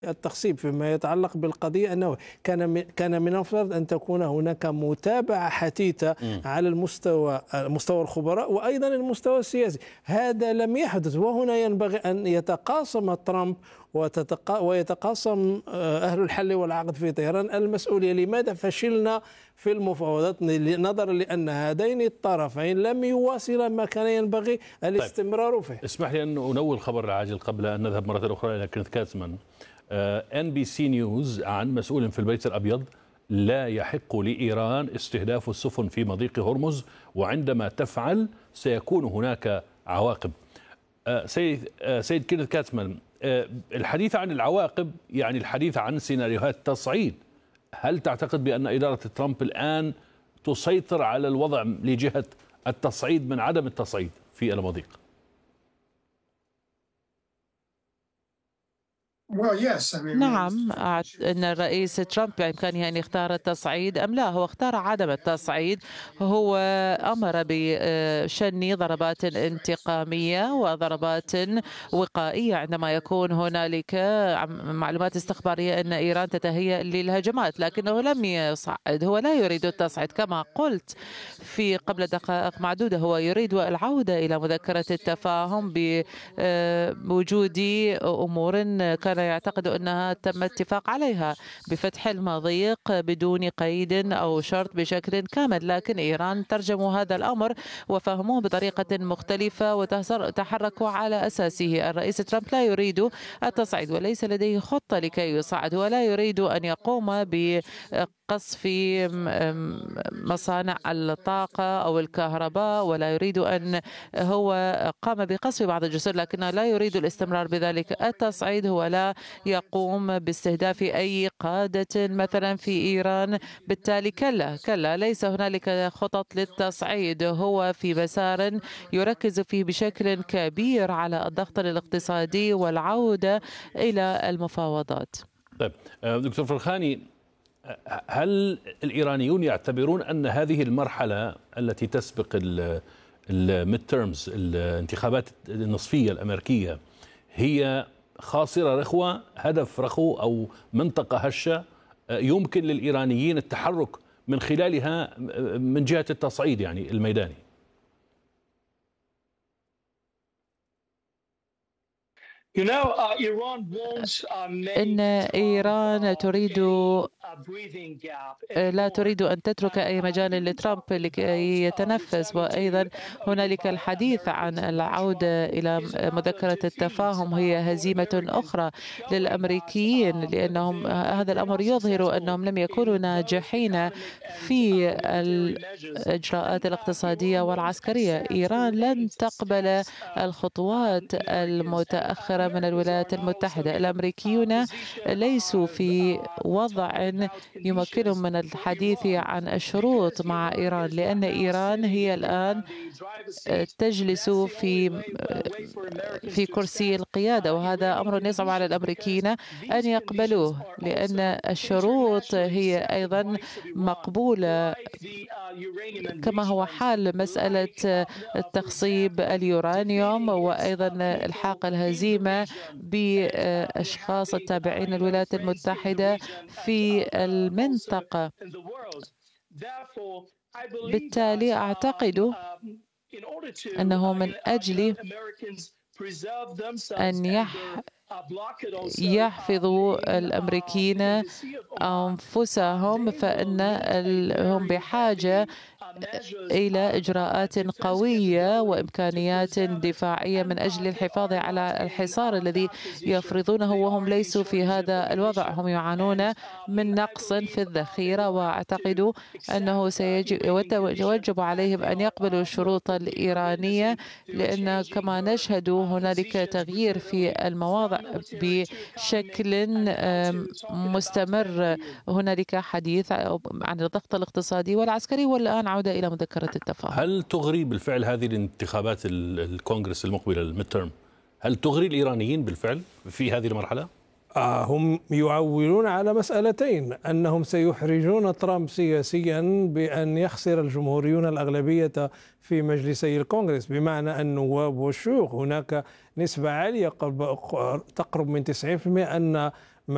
التخصيب فيما يتعلق بالقضية أنه كان من المفترض أن تكون هناك متابعة حثيثة على مستوى الخبراء وأيضا المستوى السياسي. هذا لم يحدث، وهنا ينبغي أن يتقاسم ترامب ويتقاسم أهل الحل والعقد في طهران المسؤولية. لماذا فشلنا في المفاوضات؟ نظرا لأن هذين الطرفين لم يواصلا ما كان ينبغي الاستمرار فيه. اسمح لي أن أنول الخبر العاجل قبل أن نذهب مرة أخرى إلى كينيث كاتمان. NBC نيوز عن مسؤول في البيت الأبيض: لا يحق لإيران استهداف السفن في مضيق هرمز، وعندما تفعل سيكون هناك عواقب. سيد كينيث كاتمان، الحديث عن العواقب يعني الحديث عن سيناريوهات تصعيد. هل تعتقد بأن إدارة ترامب الآن تسيطر على الوضع لجهة التصعيد من عدم التصعيد في المضيق؟ نعم، أن الرئيس ترامب بإمكانه أن يختار التصعيد أم لا. هو اختار عدم التصعيد. هو أمر بشن ضربات انتقامية وضربات وقائية عندما يكون هنالك معلومات استخبارية أن إيران تتهيأ للهجمات، لكنه لم يصعد. هو لا يريد التصعيد كما قلت في قبل دقائق معدودة. هو يريد العودة إلى مذكرة التفاهم بوجود أمور كان يعتقد أنها تم اتفاق عليها بفتح المضيق بدون قيد أو شرط بشكل كامل، لكن إيران ترجموا هذا الأمر وفهموه بطريقة مختلفة وتحركوا على أساسه. الرئيس ترامب لا يريد التصعيد وليس لديه خطة لكي يصعد، ولا يريد أن يقوم بقصف مصانع الطاقة أو الكهرباء، ولا يريد أن هو قام بقصف بعض الجسور، لكنه لا يريد الاستمرار بذلك التصعيد. هو لا يقوم باستهداف أي قادة مثلا في إيران. بالتالي كلا ليس هنالك خطط للتصعيد. هو في مسار يركز فيه بشكل كبير على الضغط الاقتصادي والعودة إلى المفاوضات. طيب دكتور فرخاني، هل الإيرانيون يعتبرون أن هذه المرحلة التي تسبق الميد تيرمز، الانتخابات النصفية الأمريكية، هي خاصرة رخوة، هدف رخو أو منطقة هشة يمكن للإيرانيين التحرك من خلالها من جهة التصعيد يعني الميداني؟ إن إيران لا تريد أن تترك أي مجال لترامب لكي يتنفس. وأيضا هنالك الحديث عن العودة إلى مذكرة التفاهم. هي هزيمة أخرى للأمريكيين، لأنهم هذا الأمر يظهر أنهم لم يكونوا ناجحين في الإجراءات الاقتصادية والعسكرية. إيران لن تقبل الخطوات المتأخرة من الولايات المتحدة. الأمريكيون ليسوا في وضع يمكنهم من الحديث عن الشروط مع إيران، لأن إيران هي الآن تجلس في كرسي القيادة، وهذا أمر يصعب على الأمريكيين أن يقبلوه، لأن الشروط هي أيضا مقبولة كما هو حال مسألة تخصيب اليورانيوم وأيضا إلحاق الهزيمة بأشخاص التابعين للولايات المتحدة في المنطقة. بالتالي أعتقد أنه من أجل أن يحفظوا الأمريكيين أنفسهم فإنهم بحاجة إلى إجراءات قوية وإمكانيات دفاعية من أجل الحفاظ على الحصار الذي يفرضونه، وهم ليسوا في هذا الوضع. هم يعانون من نقص في الذخيرة، وأعتقد أنه سيوجب عليهم أن يقبلوا الشروط الإيرانية، لأن كما نشهد هنالك تغيير في المواضع بشكل مستمر. هنالك حديث عن الضغط الاقتصادي والعسكري، والآن عودة إلى مذكرة التفاهم. هل تغري بالفعل هذه الانتخابات الكونغرس المقبلة الميد تيرم؟ هل تغري الإيرانيين بالفعل في هذه المرحلة؟ هم يعولون على مسألتين: أنهم سيحرجون ترامب سياسيا بأن يخسر الجمهوريون الأغلبية في مجلسي الكونغرس، بمعنى النواب والشيوخ. هناك نسبة عالية تقرب من 90% أن